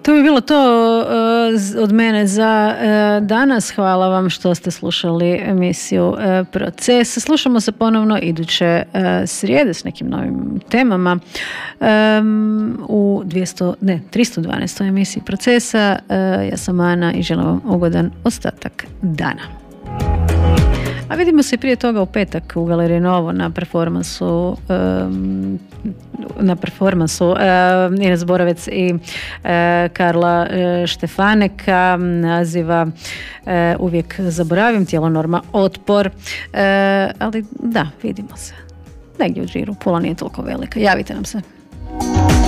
To bi bilo to od mene za danas. Hvala vam što ste slušali emisiju Proces. Slušamo se ponovno iduće srijede s nekim novim temama u 312. emisiji Procesa. Ja sam Ana i želim vam ugodan ostatak dana. A vidimo se prije toga u petak u Galeriji Novo na performansu Ines Borovec i Karla Štefaneka, naziva uvijek zaboravim, tijelo norma otpor, ali da, vidimo se negdje u Žiru, Pula nije toliko velika, javite nam se.